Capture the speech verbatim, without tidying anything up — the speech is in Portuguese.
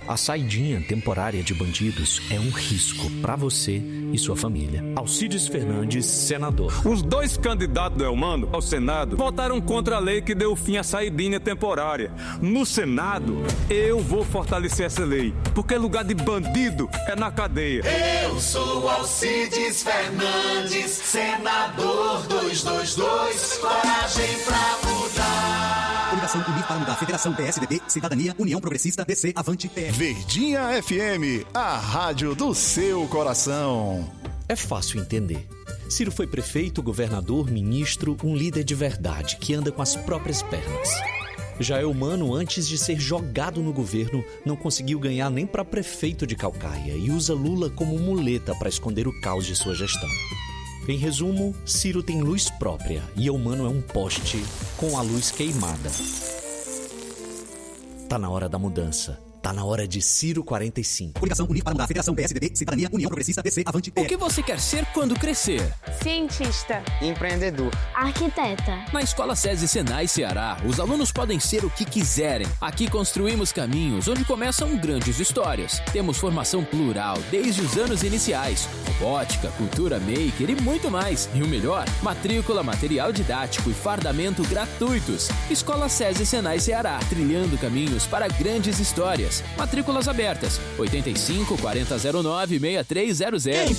A saidinha temporária de bandidos é um risco para você e sua família. Alcides Fernandes, senador. Os dois candidatos do Elmano ao Senado votaram contra a lei que deu fim à saidinha temporária. No Senado, eu vou fortalecer essa lei, porque lugar de bandido é na cadeia. Eu sou Alcides Fernandes, senador duzentos e vinte e dois, coragem pra mudar. Coligação Unir para Mudar, Federação P S D B, Cidadania, União Progressista, D C, Avante, P S. Verdinha F M, a rádio do seu coração. É fácil entender. Ciro foi prefeito, governador, ministro, um líder de verdade, que anda com as próprias pernas. Já Eumano, antes de ser jogado no governo, não conseguiu ganhar nem para prefeito de Caucaia e usa Lula como muleta para esconder o caos de sua gestão. Em resumo, Ciro tem luz própria e Eumano é um poste com a luz queimada. Tá na hora da mudança. Tá na hora de Ciro quarenta e cinco. Coligação Unir para Mudar, Federação P S D B, Cidadania, União Progressista, D C, Avante, P S. O que você quer ser quando crescer? Cientista. Empreendedor. Arquiteta. Na Escola SESI Senai Ceará, os alunos podem ser o que quiserem. Aqui construímos caminhos onde começam grandes histórias. Temos formação plural desde os anos iniciais. Robótica, cultura maker e muito mais. E o melhor, matrícula, material didático e fardamento gratuitos. Escola SESI Senai Ceará, trilhando caminhos para grandes histórias. Matrículas abertas, oito cinco, quatro zero nove, seis três zero zero.